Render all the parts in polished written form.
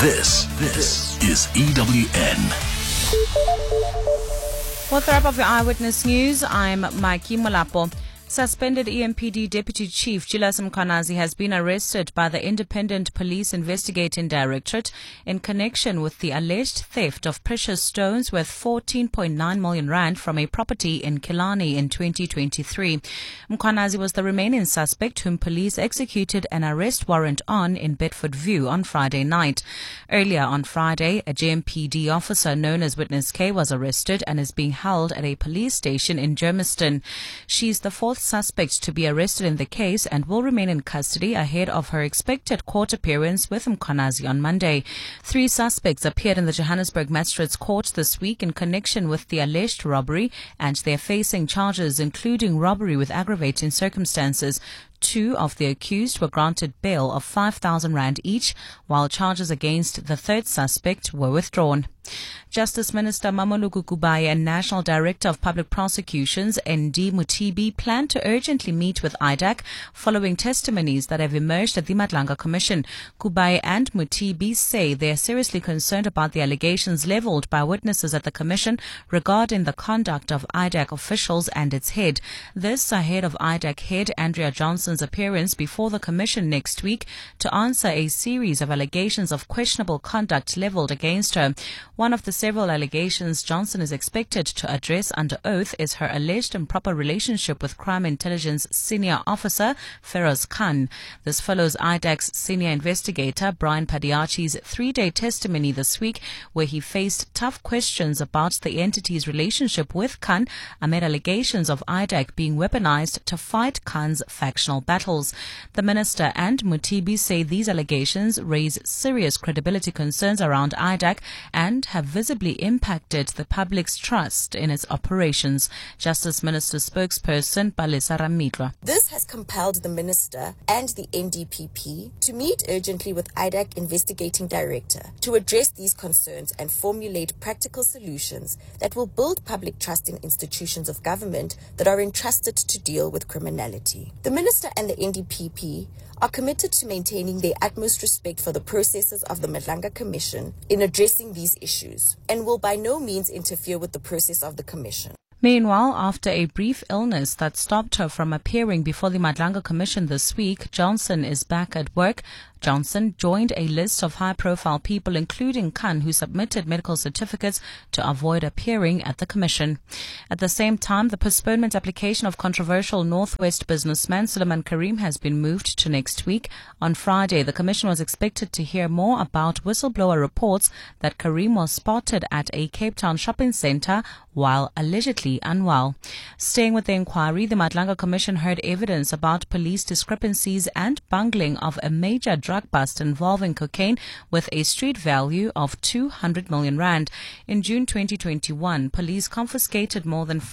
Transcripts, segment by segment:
This is EWN. With the wrap of your Eyewitness News, I'm Mikey Molapo. Suspended EMPD Deputy Chief Julius Mkhwanazi has been arrested by the Independent Police Investigating Directorate in connection with the alleged theft of precious stones worth 14.9 million rand from a property in Killarney in 2023. Mkhwanazi was the remaining suspect whom police executed an arrest warrant on in Bedford View on Friday night. Earlier on Friday, a JMPD officer known as Witness K was arrested and is being held at a police station in Germiston. She's the fourth suspect to be arrested in the case and will remain in custody ahead of her expected court appearance with Mkhwanazi on Monday. 3 suspects appeared in the Johannesburg Magistrates Court this week in connection with the alleged robbery, and they're facing charges including robbery with aggravating circumstances. 2 of the accused were granted bail of 5,000 rand each, while charges against the third suspect were withdrawn. Justice Minister Mamoluku Kubayi and National Director of Public Prosecutions ND Mutibi plan to urgently meet with IDAC following testimonies that have emerged at the Madlanga Commission. Kubayi and Mutibi say they are seriously concerned about the allegations leveled by witnesses at the Commission regarding the conduct of IDAC officials and its head. This ahead of IDAC head Andrea Johnson's appearance before the Commission next week to answer a series of allegations of questionable conduct leveled against her. One of the several allegations Johnson is expected to address under oath is her alleged improper relationship with Crime Intelligence Senior Officer Feroz Khan. This follows IDAC's senior investigator Brian Padiachi's 3-day testimony this week, where he faced tough questions about the entity's relationship with Khan amid allegations of IDAC being weaponized to fight Khan's factional battles. The minister and Mutibi say these allegations raise serious credibility concerns around IDAC and have visibly impacted the public's trust in its operations. Justice Minister spokesperson Palesa Ramitwa. This has compelled the minister and the NDPP to meet urgently with IDAC Investigating Director to address these concerns and formulate practical solutions that will build public trust in institutions of government that are entrusted to deal with criminality. The minister and the NDPP are committed to maintaining their utmost respect for the processes of the Madlanga Commission in addressing these issues and will by no means interfere with the process of the Commission. Meanwhile, after a brief illness that stopped her from appearing before the Madlanga Commission this week, Johnson is back at work. Johnson joined a list of high-profile people, including Khan, who submitted medical certificates to avoid appearing at the Commission. At the same time, the postponement application of controversial Northwest businessman Suleiman Karim has been moved to next week. On Friday, the Commission was expected to hear more about whistleblower reports that Karim was spotted at a Cape Town shopping centre while allegedly unwell. Staying with the inquiry, the Madlanga Commission heard evidence about police discrepancies and bungling of a major drug bust involving cocaine with a street value of 200 million rand. In June 2021, police confiscated more than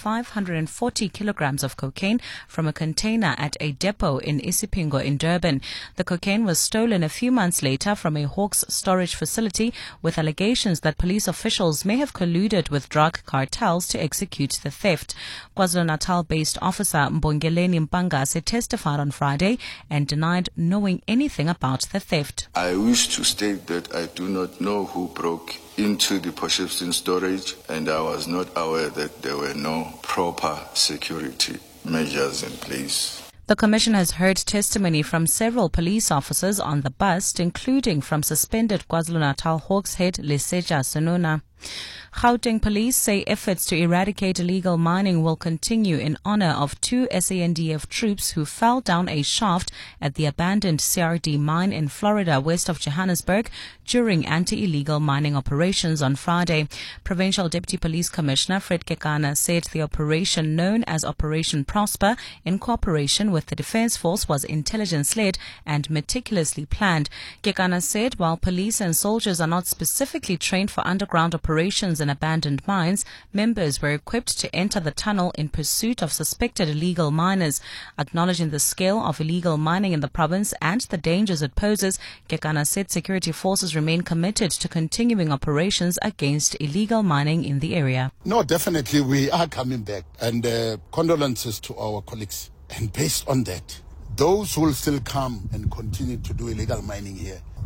540 kilograms of cocaine from a container at a depot in Isipingo in Durban. The cocaine was stolen a few months later from a Hawks storage facility, with allegations that police officials may have colluded with drug cartels to execute the theft. KwaZulu-Natal-based officer Mbongeleni Mpangase testified on Friday and denied knowing anything about the theft. I wish to state that I do not know who broke into the Potchefstroom storage, and I was not aware that there were no proper security measures in place. The Commission has heard testimony from several police officers on the bust, including from suspended KwaZulu-Natal Hawks head Leseja Senona. Gauteng police say efforts to eradicate illegal mining will continue in honor of 2 SANDF troops who fell down a shaft at the abandoned CRD mine in Florida, west of Johannesburg, during anti-illegal mining operations on Friday. Provincial Deputy Police Commissioner Fred Kekana said the operation, known as Operation Prosper, in cooperation with the Defence Force, was intelligence-led and meticulously planned. Kekana said while police and soldiers are not specifically trained for underground operations in abandoned mines, members were equipped to enter the tunnel in pursuit of suspected illegal miners. Acknowledging the scale of illegal mining in the province and the dangers it poses, Kekana said security forces remain committed to continuing operations against illegal mining in the area. No, definitely we are coming back, and condolences to our colleagues. And based on that, those who will still come and continue to do illegal mining here,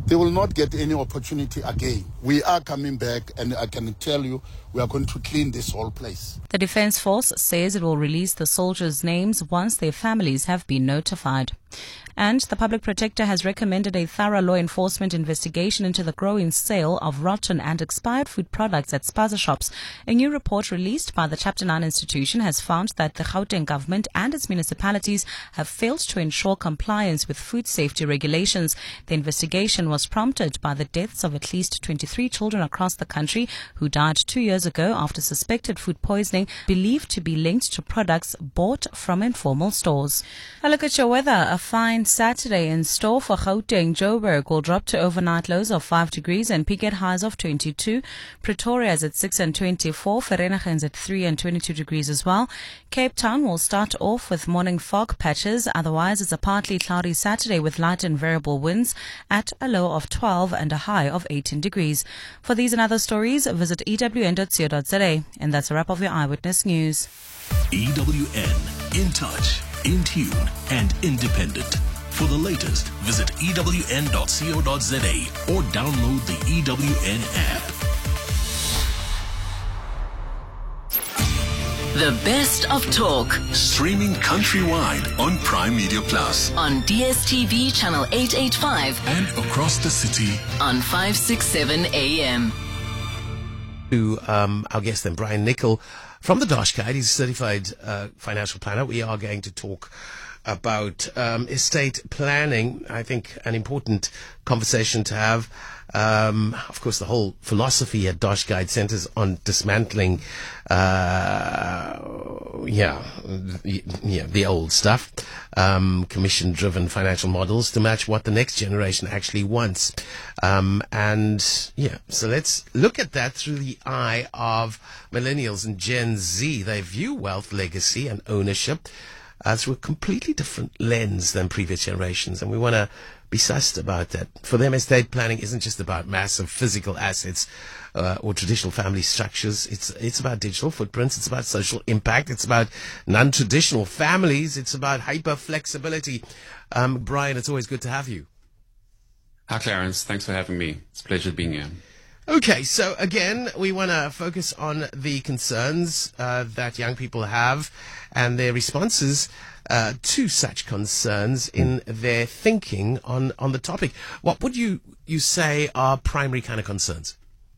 they will not get any opportunity again. We are coming back, and I can tell you, we are going to clean this whole place. The Defence Force says it will release the soldiers' names once their families have been notified. And the Public Protector has recommended a thorough law enforcement investigation into the growing sale of rotten and expired food products at spaza shops. A new report released by the Chapter 9 institution has found that the Gauteng government and its municipalities have failed to ensure compliance with food safety regulations. The investigation was prompted by the deaths of at least 23 children across the country who died 2 years ago after suspected food poisoning believed to be linked to products bought from informal stores. A look at your weather. A fine Saturday in store for Gauteng. Joburg will drop to overnight lows of 5 degrees and peak at highs of 22. Pretoria is at 6 and 24. Vereeniging is at 3 and 22 degrees as well. Cape Town will start off with morning fog patches. Otherwise, it's a partly cloudy Saturday with light and variable winds at a low of 12 and a high of 18 degrees. For these and other stories, visit ewn.co.za. And that's a wrap of your Eyewitness News. EWN, in touch, in tune, and independent. For the latest, visit ewn.co.za or download the EWN app. The best of talk Streaming countrywide on Prime Media Plus on DSTV channel 885 and across the city on 567 AM. To our guest then, Brian Nicol from the Dosh Guide. He's a certified financial planner. We are going to talk about estate planning. I think an important conversation to have. Of course, the whole philosophy at Dosh Guide centers on dismantling, the old stuff, commission-driven financial models to match what the next generation actually wants. So let's look at that through the eye of millennials and Gen Z. They view wealth, legacy, and ownership through a completely different lens than previous generations, and we want to be sussed about that. For them, estate planning isn't just about massive physical assets or traditional family structures. It's about digital footprints. It's about social impact. It's about non-traditional families. It's about hyper flexibility. Brian, it's always good to have you. Hi, Clarence. Thanks for having me. It's a pleasure being here. Okay, so again, we want to focus on the concerns that young people have and their responses to such concerns in their thinking on the topic. What would you say are primary kind of concerns?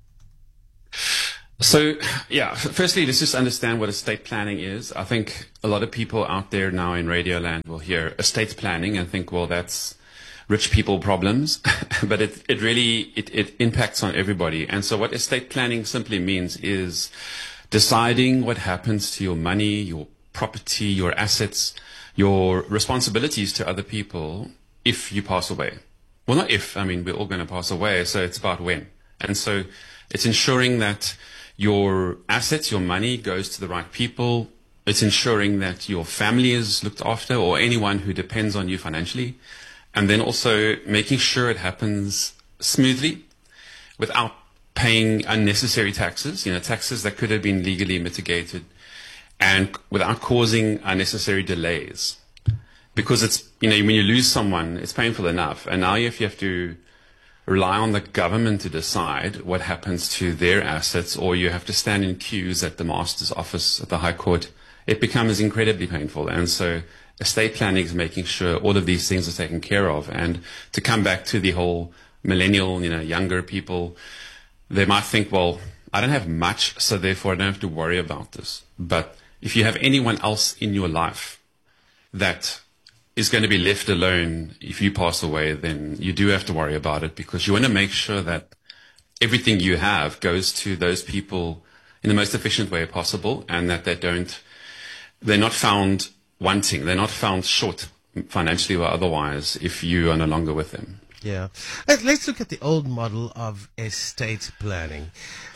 So, firstly, let's just understand what estate planning is. I think a lot of people out there now in Radio Land will hear estate planning and think, well, that's rich people problems, but it really impacts on everybody. And so what estate planning simply means is deciding what happens to your money, your property, your assets, your responsibilities to other people if you pass away. Well, not if, we're all going to pass away, so it's about when. And so it's ensuring that your assets, your money goes to the right people. It's ensuring that your family is looked after, or anyone who depends on you financially. And then also making sure it happens smoothly without paying unnecessary taxes, taxes that could have been legally mitigated, and without causing unnecessary delays. Because it's, when you lose someone, it's painful enough. And now if you have to rely on the government to decide what happens to their assets, or you have to stand in queues at the master's office at the High Court, it becomes incredibly painful. And so estate planning is making sure all of these things are taken care of. And to come back to the whole millennial, younger people, they might think, well, I don't have much, so therefore I don't have to worry about this. But if you have anyone else in your life that is going to be left alone if you pass away, then you do have to worry about it, because you want to make sure that everything you have goes to those people in the most efficient way possible, and that they're not found wanting, they're not found short financially or otherwise if you are no longer with them. Yeah. Let's look at the old model of estate planning.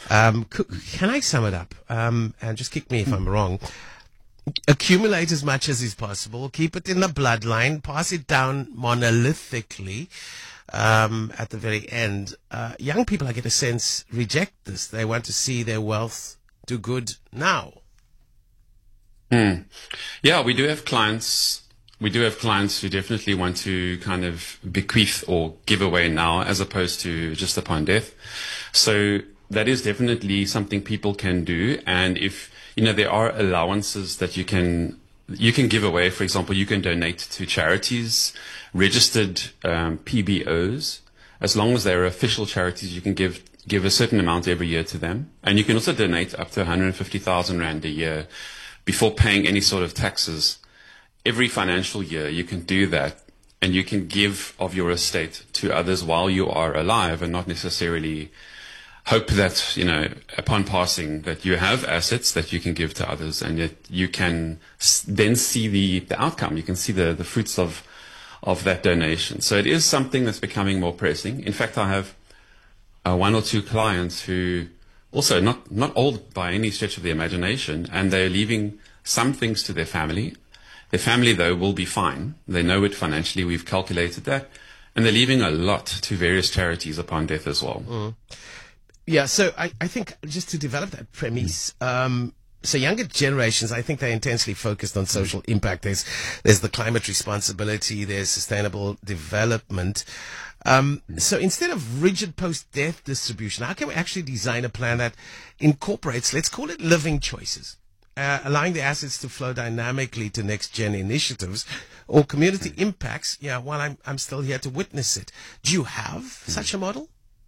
Can I sum it up? And just kick me if I'm wrong. Accumulate as much as is possible, keep it in the bloodline, pass it down monolithically at the very end. Young people, I get a sense, reject this. They want to see their wealth do good now. Yeah, we do have clients we do have clients who definitely want to kind of bequeath or give away now as opposed to just upon death. So that is definitely something people can do. And if, there are allowances that you can give away. For example, you can donate to charities, registered PBOs. As long as they're official charities, you can give a certain amount every year to them. And you can also donate up to 150,000 Rand a year before paying any sort of taxes. Every financial year, you can do that, and you can give of your estate to others while you are alive, and not necessarily hope that, upon passing, that you have assets that you can give to others, and that you can then see the outcome. You can see the fruits of that donation. So it is something that's becoming more pressing. In fact, I have one or two clients who also not old by any stretch of the imagination, and they're leaving some things to their family. Their family, though, will be fine. They know it financially. We've calculated that. And they're leaving a lot to various charities upon death as well. Mm. Yeah, so I think just to develop that premise, so younger generations, I think they're intensely focused on social impact. There's the climate responsibility, there's sustainable development. So instead of rigid post-death distribution, how can we actually design a plan that incorporates, let's call it living choices, allowing the assets to flow dynamically to next-gen initiatives or community impacts, while I'm still here to witness it? Do you have such a model?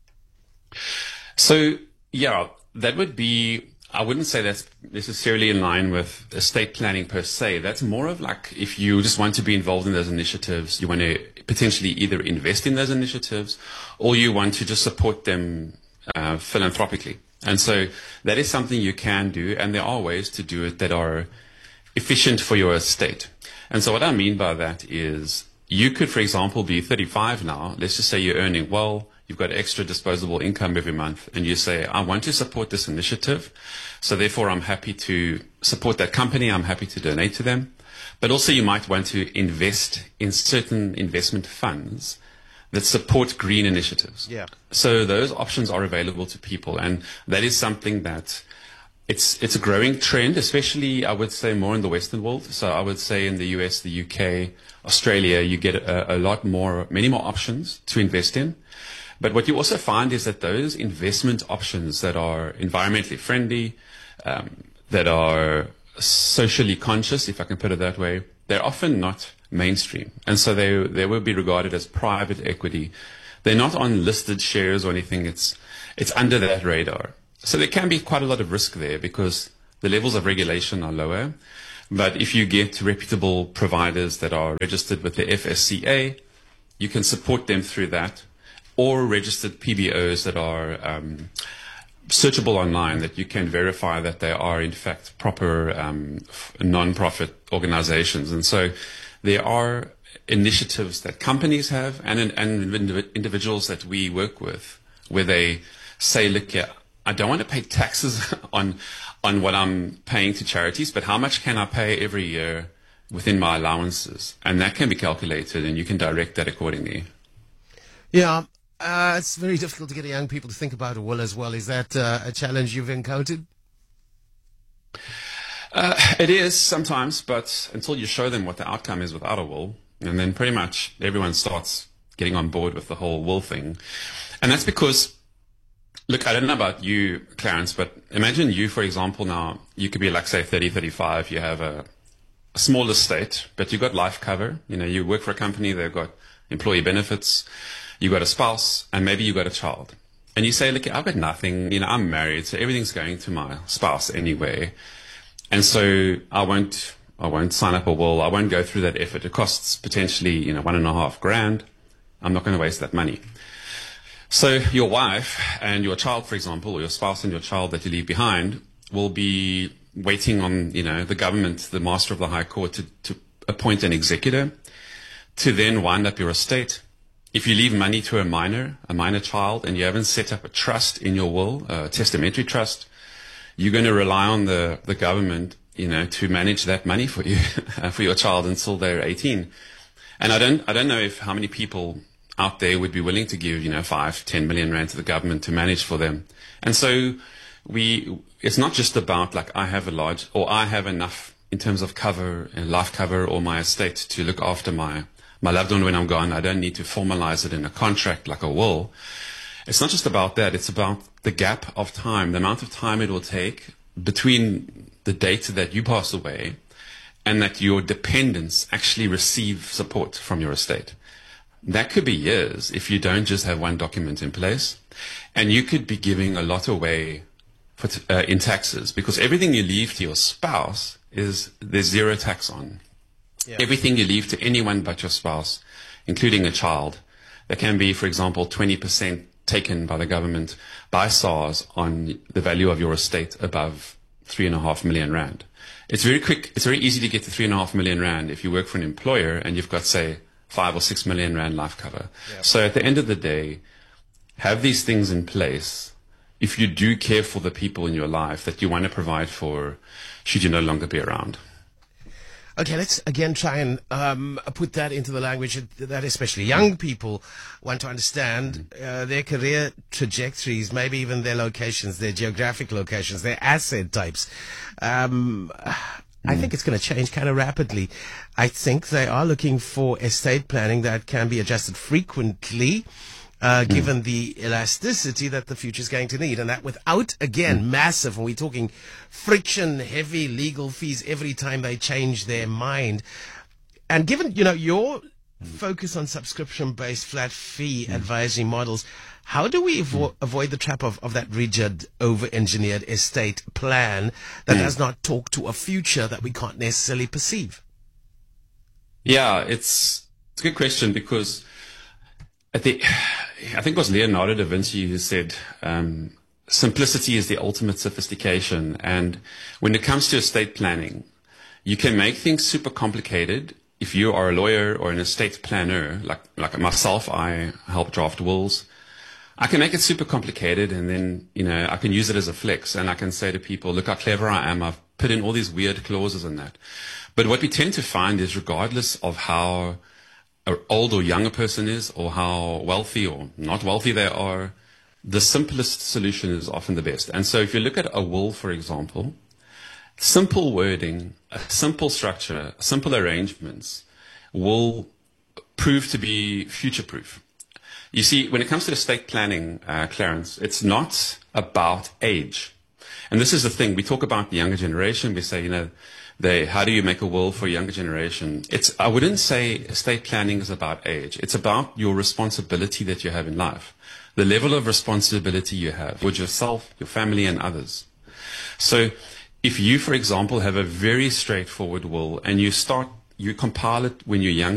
So, that would be, I wouldn't say that's necessarily in line with estate planning per se. That's more of like, if you just want to be involved in those initiatives, you want to potentially either invest in those initiatives, or you want to just support them philanthropically. And so that is something you can do, and there are ways to do it that are efficient for your estate. And so what I mean by that is, you could, for example, be 35 now. Let's just say you're earning well. You've got extra disposable income every month, and you say, I want to support this initiative, so therefore I'm happy to support that company, I'm happy to donate to them. But also you might want to invest in certain investment funds that support green initiatives. Yeah. So those options are available to people, and that is something that it's a growing trend, especially I would say more in the Western world. So I would say in the US, the UK, Australia, you get many more options to invest in. But what you also find is that those investment options that are environmentally friendly, that are socially conscious, if I can put it that way, they're often not mainstream. And so they will be regarded as private equity. They're not on listed shares or anything. It's under that radar. So there can be quite a lot of risk there because the levels of regulation are lower. But if you get reputable providers that are registered with the FSCA, you can support them through that. Or registered PBOs that are searchable online, that you can verify that they are in fact proper non-profit organizations. And so there are initiatives that companies have and individuals that we work with where they say, look, I don't want to pay taxes on what I'm paying to charities, but how much can I pay every year within my allowances? And that can be calculated, and you can direct that accordingly. Yeah. It's very difficult to get young people to think about a will as well. Is that a challenge you've encountered? It is sometimes, but until you show them what the outcome is without a will, and then pretty much everyone starts getting on board with the whole will thing. And that's because, look, I don't know about you, Clarence, but imagine you, for example, now, you could be like, say, 30, 35, you have a small estate, but you've got life cover. You work for a company, they've got employee benefits. You got a spouse, and maybe you got a child. And you say, look, I've got nothing, I'm married, so everything's going to my spouse anyway. And so I won't sign up a will. I won't go through that effort. It costs potentially, $1.5 grand. I'm not going to waste that money. So your wife and your child, for example, or your spouse and your child that you leave behind will be waiting on, the government, the master of the High Court to appoint an executor to then wind up your estate. If you leave money to a minor child, and you haven't set up a trust in your will, a testamentary trust, you're going to rely on the government, to manage that money for you, for your child until they're 18. And I don't know how many people out there would be willing to give, 5-10 million rand to the government to manage for them. And so it's not just about like I have enough in terms of cover and life cover or my estate to look after my loved one when I'm gone. I don't need to formalize it in a contract like a will. It's not just about that. It's about the gap of time, the amount of time it will take between the date that you pass away and that your dependents actually receive support from your estate. That could be years if you don't just have one document in place. And you could be giving a lot away in taxes, because everything you leave to your spouse there's zero tax on. Yeah. Everything you leave to anyone but your spouse, including a child, there can be, for example, 20% taken by the government, by SARS, on the value of your estate above 3.5 million rand. It's very quick. It's very easy to get to 3.5 million rand if you work for an employer and you've got, say, 5 or 6 million rand life cover. Yeah. So at the end of the day, have these things in place if you do care for the people in your life that you want to provide for should you no longer be around. Okay, let's again try and put that into the language that especially young people want to understand, their career trajectories, maybe even their locations, their geographic locations, their asset types. I think it's going to change kind of rapidly. I think they are looking for estate planning that can be adjusted frequently, given the elasticity that the future is going to need, and that without, again, massive, and we're talking friction, heavy legal fees every time they change their mind. And given, your focus on subscription-based flat fee advisory models, how do we avoid the trap of that rigid, over-engineered estate plan that does not talk to a future that we can't necessarily perceive? Yeah, it's a good question, because I think it was Leonardo da Vinci who said, simplicity is the ultimate sophistication. And when it comes to estate planning, you can make things super complicated. If you are a lawyer or an estate planner, like myself, I help draft wills. I can make it super complicated, and then, I can use it as a flex, and I can say to people, look how clever I am. I've put in all these weird clauses in that. But what we tend to find is, regardless of how old or young a person is, or how wealthy or not wealthy they are, the simplest solution is often the best. And so if you look at a will, for example, simple wording, a simple structure, simple arrangements will prove to be future-proof. You see, when it comes to estate planning, Clarence, it's not about age. And this is the thing. We talk about the younger generation. We say, how do you make a will for a younger generation? I wouldn't say estate planning is about age. It's about your responsibility that you have in life, the level of responsibility you have with yourself, your family, and others. So if you, for example, have a very straightforward will and you compile it when you're young,